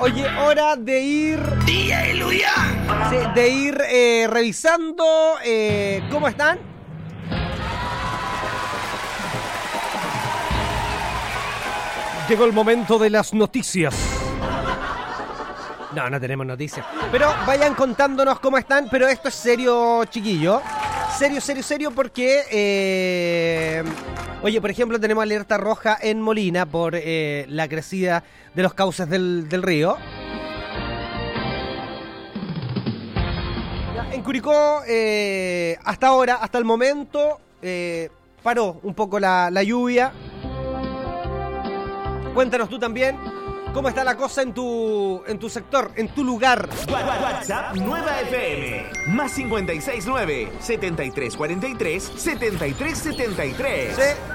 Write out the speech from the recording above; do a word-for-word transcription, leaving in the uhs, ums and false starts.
Oye, hora de ir... ¡Día de Luyan! Sí, de ir eh, revisando eh, cómo están. Llegó el momento de las noticias. No, no tenemos noticias. Pero vayan contándonos cómo están. Pero esto es serio, chiquillo. Serio, serio, serio, porque... Eh, oye, por ejemplo, tenemos alerta roja en Molina por eh, la crecida de los cauces del, del río. En Curicó, eh, hasta ahora, hasta el momento, eh, paró un poco la, la lluvia. Cuéntanos tú también cómo está la cosa en tu, en tu sector, en tu lugar. WhatsApp Nueva F M. Más cincuenta y seis nueve, setenta y tres cuarenta y tres, setenta y tres setenta y tres. Sí.